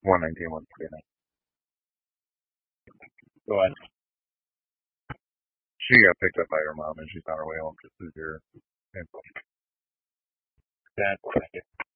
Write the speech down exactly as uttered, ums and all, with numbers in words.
one nineteen, one forty-nine. Go ahead. She got picked up by her mom and she's on her way home to Hoosier. And that's